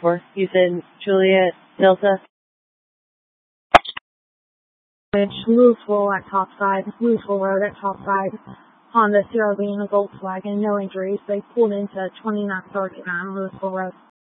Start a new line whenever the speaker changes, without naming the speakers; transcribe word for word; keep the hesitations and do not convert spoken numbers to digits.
for? You said Juliet Delta?
Louisville at topside, Louisville Road at topside. Honda C R V and a Volkswagen, no injuries. They pulled into twenty-nine thirty-nine Louisville Road.